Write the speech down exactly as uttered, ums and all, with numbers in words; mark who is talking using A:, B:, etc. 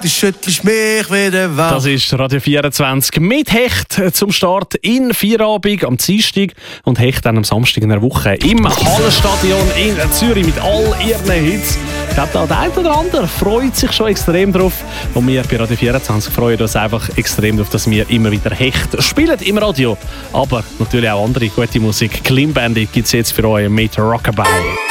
A: Du schüttelst mich wieder wach.
B: Das ist Radio vierundzwanzig mit Hecht zum Start in Feierabend am Dienstag und Hecht dann am Samstag in der Woche im Hallenstadion in Zürich mit all ihren Hits. Ich glaube, da der eine oder andere freut sich schon extrem drauf. Und wir bei Radio vierundzwanzig freuen uns einfach extrem darauf, dass wir immer wieder Hecht spielen im Radio. Aber natürlich auch andere gute Musik. Clean Bandit gibt es jetzt für euch mit Rockabye.